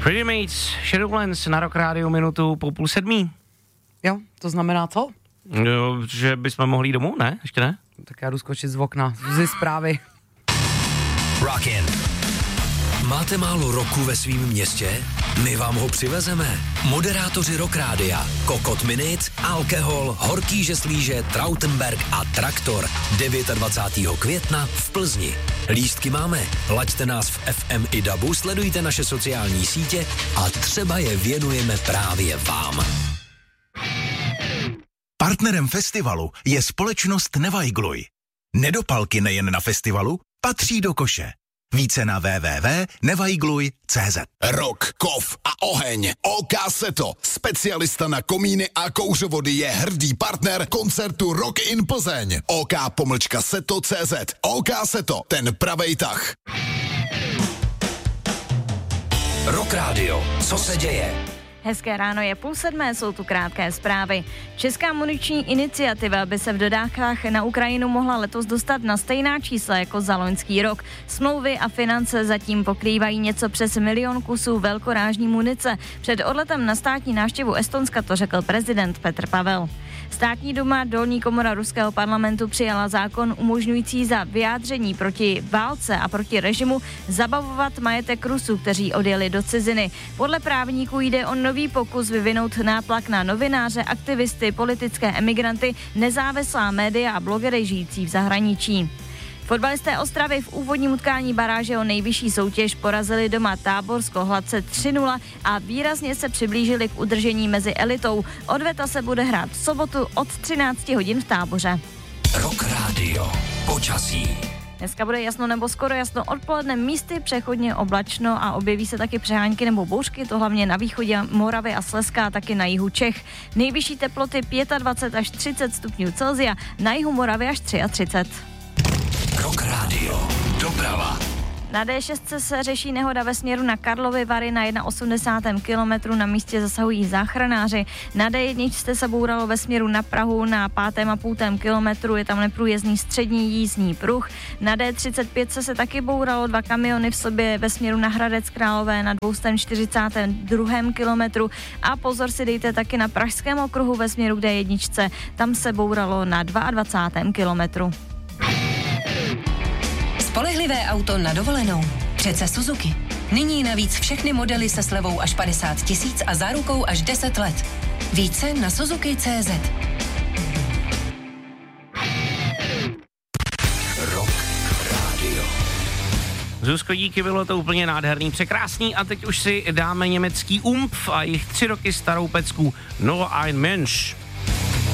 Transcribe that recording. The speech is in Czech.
Pretty Mates, Shadowlands na Rock Radio minutu po 6:30. Jo, to znamená co? Jo, že bychom mohli jít domů, ne? Ještě ne? Tak já jdu skočit z okna, ze zprávy. Rockin. Máte málo roku ve svém městě? My vám ho přivezeme. Moderátoři Rock Rádia, Kokot Minute, Alkohol, Horký žeslíže, Trautenberg a Traktor 29. května v Plzni. Lístky máme, laďte nás v FM i DABu, sledujte naše sociální sítě a třeba je věnujeme právě vám. Partnerem festivalu je společnost Nevajgluj. Nedopalky nejen na festivalu, patří do koše. Více na www.nevajgluj.cz. Rock, kov a oheň. OK Seto, specialista na komíny a kouřovody, je hrdý partner koncertu Rock in Plzeň. OK-Seto.cz. OK Seto, ten pravej tah. Rock Radio, co se děje? Hezké ráno, je 6:30, jsou tu krátké zprávy. Česká muniční iniciativa by se v dodávkách na Ukrajinu mohla letos dostat na stejná čísla jako za loňský rok. Smlouvy a finance zatím pokrývají něco přes 1 milion kusů velkorážní munice. Před odletem na státní návštěvu Estonska to řekl prezident Petr Pavel. Státní duma, dolní komora ruského parlamentu, přijala zákon umožňující za vyjádření proti válce a proti režimu zabavovat majetek Rusů, kteří odjeli do ciziny. Podle právníků jde o nový pokus vyvinout nátlak na novináře, aktivisty, politické emigranty, nezávislá média a blogery žijící v zahraničí. Fotbalisté Ostravy v úvodním utkání baráže o nejvyšší soutěž porazili doma Táborsko hladce 3-0 a výrazně se přiblížili k udržení mezi elitou. Odveta se bude hrát v sobotu od 13 hodin v Táboře. Rock Radio, počasí. Dneska bude jasno nebo skoro jasno, odpoledne místy přechodně oblačno a objeví se taky přehánky nebo bouřky, to hlavně na východě Moravy a Slezska, a taky na jihu Čech. Nejvyšší teploty 25 až 30 stupňů Celsia, na jihu Moravy až 33. Rock Radio, doprava. Na D6 se řeší nehoda ve směru na Karlovy Vary na 81. kilometru, na místě zasahují záchranáři. Na D1 se bouralo ve směru na Prahu na 5,5 kilometru, je tam neprůjezdný střední jízdní pruh. Na D35 se taky bouralo 2 kamiony v sobě ve směru na Hradec Králové na 242. kilometru a pozor si dejte taky na Pražském okruhu ve směru k D1, tam se bouralo na 22. kilometru. Spolehlivé auto na dovolenou. Přece Suzuki. Nyní navíc všechny modely se slevou až 50 000 a zárukou až 10 let. Více na Suzuki.cz. Rock Radio. Zuzko, díky, bylo to úplně nádherný, překrásný a teď už si dáme německý Umf a jejich 3 roky starou pecku No ein Mensch.